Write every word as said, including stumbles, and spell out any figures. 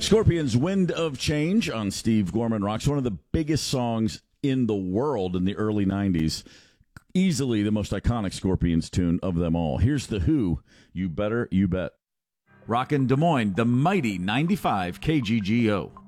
Scorpions' Wind of Change on Steve Gorman Rocks, one of the biggest songs in the world in the early nineties. Easily the most iconic Scorpions tune of them all. Here's The Who, You Better You Bet. Rockin' Des Moines, the mighty ninety-five K G G O.